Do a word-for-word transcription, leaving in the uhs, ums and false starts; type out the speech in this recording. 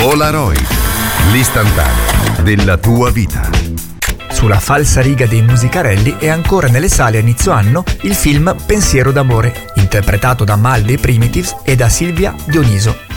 Polaroid, l'istantanea della tua vita. Sulla falsariga dei musicarelli è ancora nelle sale a inizio anno il film Pensiero d'amore, interpretato da Mal dei Primitives e da Silvia Dioniso.